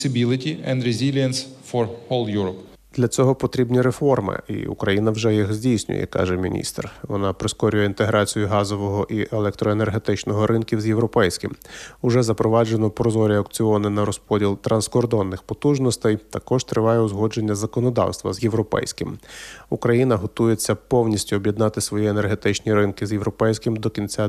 and resilience for whole Europe. Для цього потрібні реформи, і Україна вже їх здійснює, каже міністр. Вона прискорює інтеграцію газового і електроенергетичного ринків з європейським. Уже запроваджено прозорі аукціони на розподіл транскордонних потужностей, також триває узгодження законодавства з європейським. Україна готується повністю об'єднати свої енергетичні ринки з європейським до кінця